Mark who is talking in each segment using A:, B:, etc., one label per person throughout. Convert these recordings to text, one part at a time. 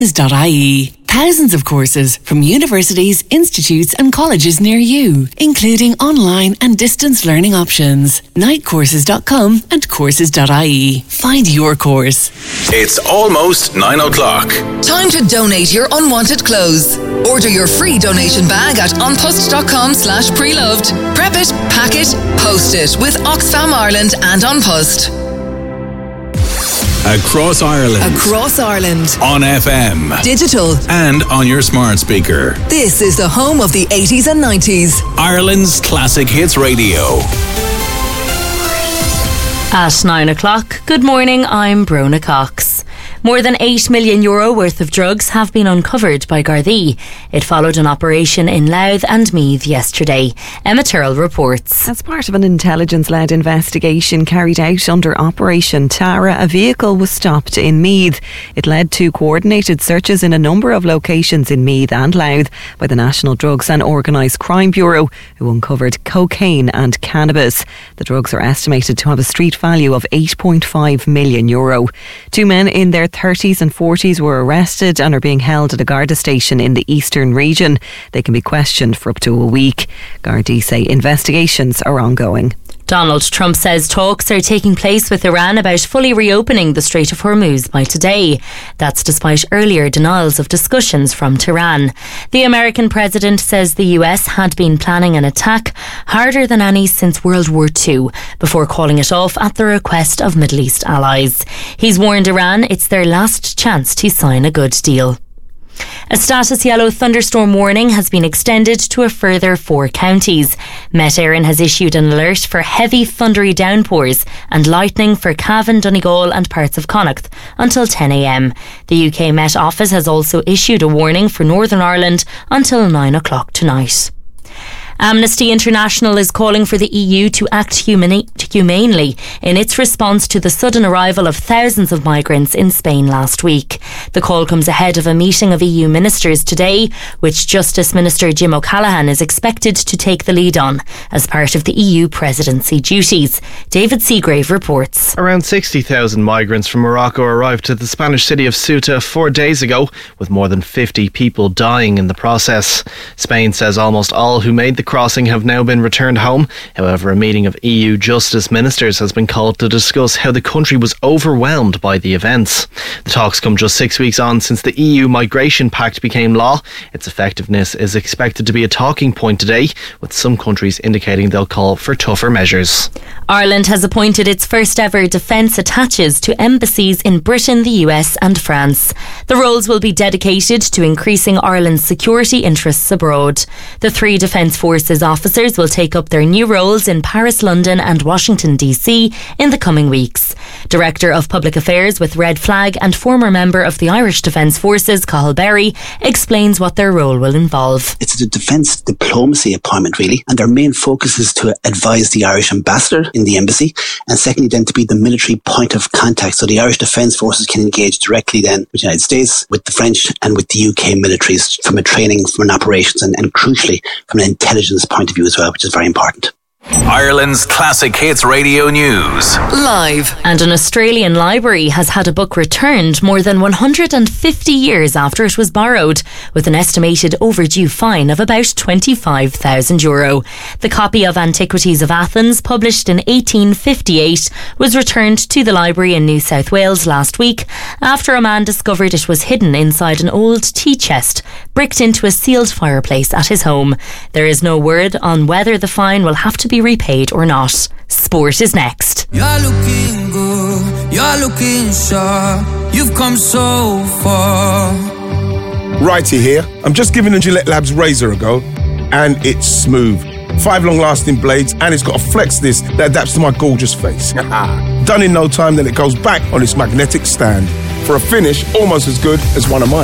A: Courses.ie. Thousands of courses from universities, institutes and colleges near you, including online and distance learning options. Nightcourses.com and Courses.ie. Find your course.
B: It's almost 9 o'clock.
C: Time to donate your unwanted clothes. Order your free donation bag at onpost.com/preloved. Prep it, pack it, post it with Oxfam Ireland and On Post.
B: Across Ireland.
C: Across Ireland.
B: On FM.
C: Digital.
B: And on your smart speaker.
C: This is the home of the 80s and 90s.
B: Ireland's Classic Hits Radio.
D: At 9 o'clock, good morning, I'm Brona Cox. More than €8 million worth of drugs have been uncovered by Gardaí. It followed an operation in Louth and Meath yesterday. Emma Tyrrell reports.
E: As part of an intelligence-led investigation carried out under Operation Tara, a vehicle was stopped in Meath. It led to coordinated searches in a number of locations in Meath and Louth by the National Drugs and Organised Crime Bureau, who uncovered cocaine and cannabis. The drugs are estimated to have a street value of €8.5 million. Two men in their 30s and 40s were arrested and are being held at a Garda station in the eastern region. They can be questioned for up to a week. Gardaí say investigations are ongoing.
D: Donald Trump says talks are taking place with Iran about fully reopening the Strait of Hormuz by today. That's despite earlier denials of discussions from Tehran. The American president says the US had been planning an attack harder than any since World War II, before calling it off at the request of Middle East allies. He's warned Iran it's their last chance to sign a good deal. A status yellow thunderstorm warning has been extended to a further 4 counties. Met Éireann has issued an alert for heavy thundery downpours and lightning for Cavan, Donegal and parts of Connacht until 10 a.m. The UK Met Office has also issued a warning for Northern Ireland until 9 o'clock tonight. Amnesty International is calling for the EU to act humanely in its response to the sudden arrival of thousands of migrants in Spain last week. The call comes ahead of a meeting of EU ministers today, which Justice Minister Jim O'Callaghan is expected to take the lead on as part of the EU presidency duties. David Seagrave reports.
F: Around 60,000 migrants from Morocco arrived to the Spanish city of Ceuta 4 days ago, with more than 50 people dying in the process. Spain says almost all who made the crossing have now been returned home. However, a meeting of EU justice ministers has been called to discuss how the country was overwhelmed by the events. The talks come just 6 weeks on since the EU Migration Pact became law. Its effectiveness is expected to be a talking point today, with some countries indicating they'll call for tougher measures.
D: Ireland has appointed its first ever defence attaches to embassies in Britain, the US and France. The roles will be dedicated to increasing Ireland's security interests abroad. The 3 defence forces officers will take up their new roles in Paris, London and Washington DC in the coming weeks. Director of Public Affairs with Red Flag and former member of the Irish Defence Forces, Cathal Berry, explains what their role will involve.
G: It's a defence diplomacy appointment really, and their main focus is to advise the Irish ambassador in the embassy, and secondly then to be the military point of contact, so the Irish Defence Forces can engage directly then with the United States, with the French and with the UK militaries from a training, from an operations and crucially from an intelligence point of view as well, which is very important.
B: Ireland's Classic Hits Radio News.
C: Live.
D: And an Australian library has had a book returned more than 150 years after it was borrowed, with an estimated overdue fine of about €25,000. The copy of Antiquities of Athens, published in 1858, was returned to the library in New South Wales last week after a man discovered it was hidden inside an old tea chest, bricked into a sealed fireplace at his home. There is no word on whether the fine will have to be repaid or not. Sport is next.
H: You're looking good, you're looking sharp, you've come so far.
I: Righty here. I'm just giving the Gillette Labs razor a go, and it's smooth. 5 long-lasting blades, and it's got a flex disc that adapts to my gorgeous face. Done in no time, then it goes back on its magnetic stand for a finish almost as good as one of mine.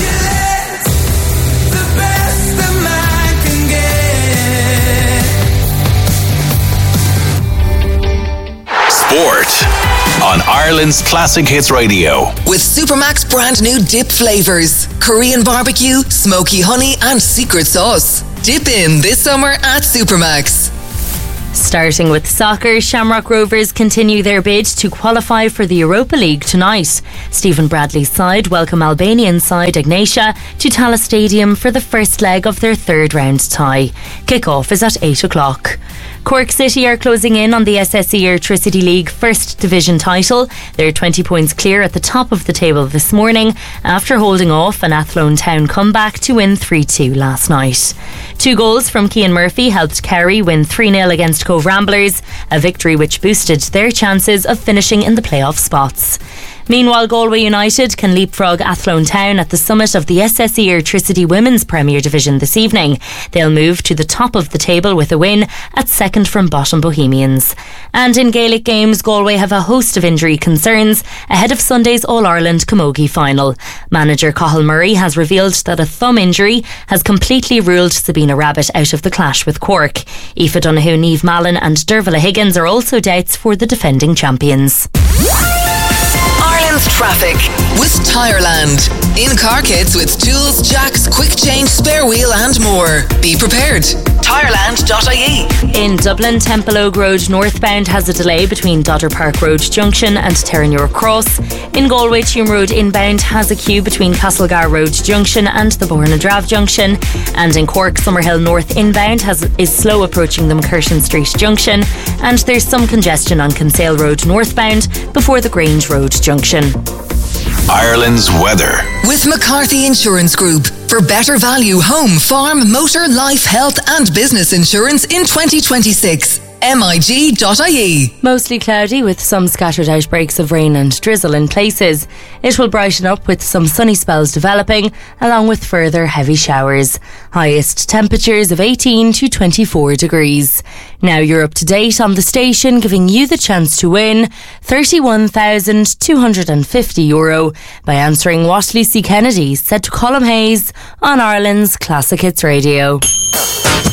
B: Sport on Ireland's Classic Hits Radio.
C: With Supermac's brand new dip flavours: Korean barbecue, smoky honey and secret sauce. Dip in this summer at Supermac's.
D: Starting with soccer, Shamrock Rovers continue their bid to qualify for the Europa League tonight. Stephen Bradley's side welcome Albanian side Ignatia to Tallaght Stadium for the first leg of their third round tie. Kick-off is at 8 o'clock. Cork City are closing in on the SSE Airtricity League First Division title. They're 20 points clear at the top of the table this morning after holding off an Athlone Town comeback to win 3-2 last night. 2 goals from Cian Murphy helped Kerry win 3-0 against Cove Ramblers, a victory which boosted their chances of finishing in the playoff spots. Meanwhile, Galway United can leapfrog Athlone Town at the summit of the SSE Airtricity Women's Premier Division this evening. They'll move to the top of the table with a win at second from bottom Bohemians. And in Gaelic games, Galway have a host of injury concerns ahead of Sunday's All-Ireland Camogie final. Manager Cathal Murray has revealed that a thumb injury has completely ruled Sabina Rabbit out of the clash with Cork. Aoife Donoghue, Niamh Mallon and Dervla Higgins are also doubts for the defending champions.
C: Ireland's traffic with Tireland. In car kits with tools, jacks, quick change, spare wheel and more. Be prepared. Tireland.ie.
D: In Dublin, Temple Oak Road northbound has a delay between Dodder Park Road Junction and Terranure Cross. In Galway, Tuam Road inbound has a queue between Castlegar Road Junction and the Bornadrav Junction. And in Cork, Summerhill North inbound is slow approaching the McCurtain Street Junction. And there's some congestion on Kinsale Road northbound before the Grange Road Junction.
B: Ireland's weather.
C: With McCarthy Insurance Group. For better value home, farm, motor, life, health and business insurance in 2026. MIG.ie.
D: Mostly cloudy with some scattered outbreaks of rain and drizzle in places. It will brighten up with some sunny spells developing, along with further heavy showers. Highest temperatures of 18 to 24 degrees. Now you're up to date on the station, giving you the chance to win €31,250 by answering what Lucy Kennedy said to Colm Hayes on Ireland's Classic Hits Radio.